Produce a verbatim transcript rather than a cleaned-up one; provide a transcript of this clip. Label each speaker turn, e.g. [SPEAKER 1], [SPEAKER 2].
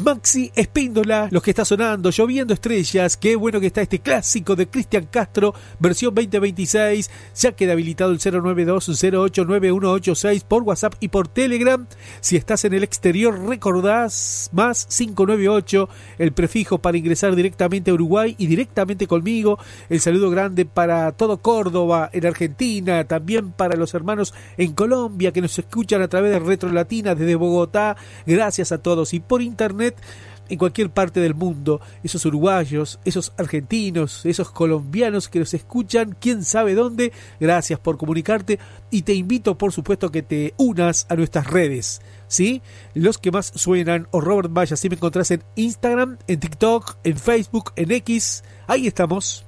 [SPEAKER 1] Maxi Espíndola, los que está sonando, Lloviendo Estrellas, qué bueno que está este clásico de Cristian Castro, versión veinte veintiséis, ya queda habilitado el cero nueve dos cero ocho nueve uno ocho seis por WhatsApp y por Telegram. Si estás en el exterior, recordás más cinco nueve ocho, el prefijo para ingresar directamente a Uruguay y directamente conmigo. El saludo grande para todo Córdoba, en Argentina, también para los hermanos en Colombia que nos escuchan a través de Retro Latina desde Bogotá. Gracias a todos. Y por internet, en cualquier parte del mundo, esos uruguayos, esos argentinos, esos colombianos que nos escuchan, quién sabe dónde, gracias por comunicarte y te invito por supuesto que te unas a nuestras redes, ¿sí? Los que más suenan, o Robert Vaya, si me encontrás en Instagram, en TikTok, en Facebook, en X, ahí estamos.